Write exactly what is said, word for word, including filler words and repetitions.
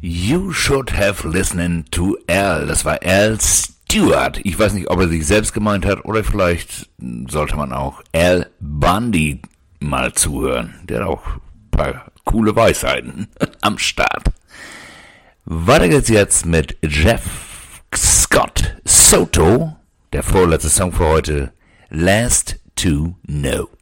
You should have listened to Al. Das war Al Stewart. Ich weiß nicht, ob er sich selbst gemeint hat oder vielleicht sollte man auch Al Bundy mal zuhören. Der hat auch ein paar coole Weisheiten am Start. Weiter geht's jetzt mit Jeff Scott Soto. Der vorletzte Song für heute, Last to Know.